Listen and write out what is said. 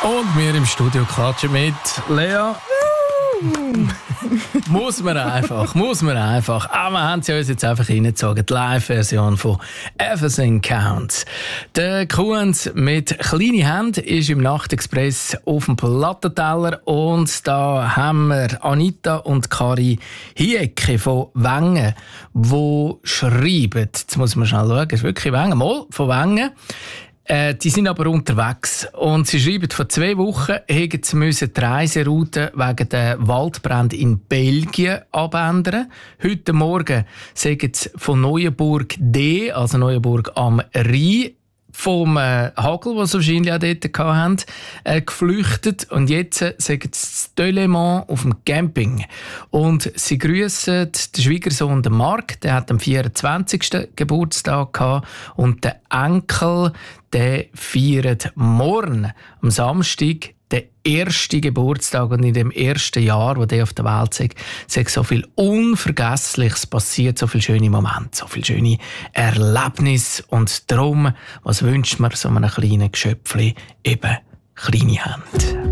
Und wir im Studio klatschen mit Lea. Muss man einfach. Aber wir haben sie uns jetzt einfach reingezogen. Die Live-Version von Everything Counts. Der Kuhns mit kleinen Händen ist im Nachtexpress auf dem Plattenteller. Und da haben wir Anita und Kari Hiecke von Wengen, die schreiben. Jetzt muss man schnell schauen, es ist wirklich Wengen. Mal von Wengen. Die sind aber unterwegs und sie schreiben, vor 2 Wochen müssen die Reiseroute wegen der Waldbrände in Belgien abändern. Heute Morgen sind sie von Neuenburg D, also Neuenburg am Rhein, vom Hagel, den sie wahrscheinlich auch dort hatten, geflüchtet. Und jetzt sind sie in Delémont auf dem Camping. Und sie grüssen den Schwiegersohn, den Marc, der hat am 24. Geburtstag gehabt. Und der Enkel, der feiert morgen, am Samstag, den 1. Geburtstag. Und in dem 1. Jahr, wo der auf der Welt ist so viel Unvergessliches passiert, so viele schöne Momente, so viele schöne Erlebnisse. Und darum, was wünscht man so einem kleinen Geschöpfchen? Eben kleine Hände.